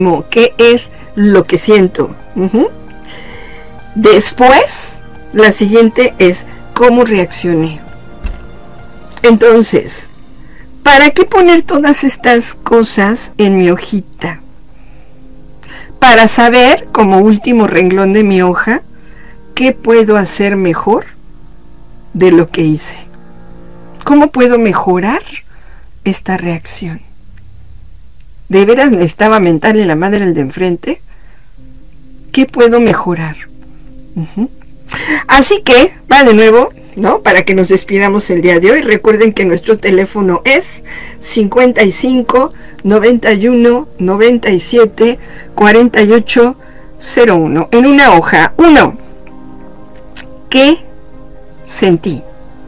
¿Qué es lo que siento? Después, la siguiente es cómo reaccioné. Entonces, ¿para qué poner todas estas cosas en mi hojita? Para saber, como último renglón de mi hoja, qué puedo hacer mejor de lo que hice. ¿Cómo puedo mejorar esta reacción? ¿De veras necesitaba mentarle la madre al de enfrente? ¿Qué puedo mejorar? Así que, va de nuevo, ¿no? Para que nos despidamos el día de hoy. Recuerden que nuestro teléfono es 55 91 97 48 01. En una hoja. 1. ¿Qué sentí?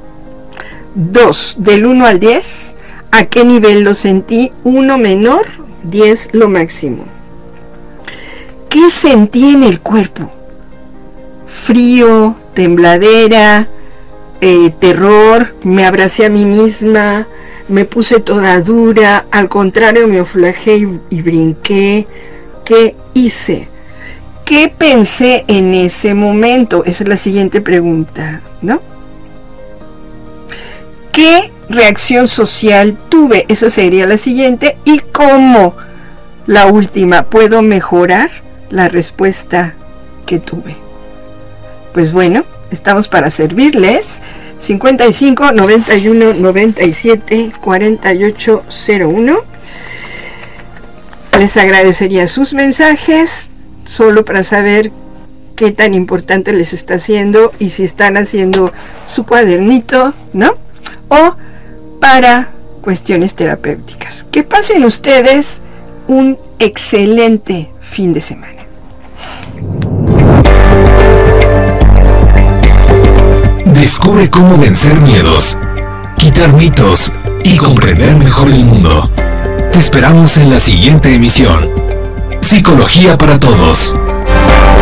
2. Del 1 al 10. ¿A qué nivel lo sentí? 1 menor, 10 lo máximo. ¿Qué sentí en el cuerpo? Frío, tembladera, terror, me abracé a mí misma, me puse toda dura, al contrario me oflajé y brinqué. ¿Qué hice? ¿Qué pensé en ese momento? Esa es la siguiente pregunta, ¿no? ¿Qué reacción social tuve? Esa sería la siguiente. ¿Y cómo? La última, ¿puedo mejorar la respuesta que tuve? Pues bueno, estamos para servirles. 55 91 97 48 01. Les agradecería sus mensajes, solo para saber qué tan importante les está haciendo y si están haciendo su cuadernito, ¿no? O para cuestiones terapéuticas. Que pasen ustedes un excelente fin de semana. Descubre cómo vencer miedos, quitar mitos y comprender mejor el mundo. Te esperamos en la siguiente emisión. Psicología para Todos.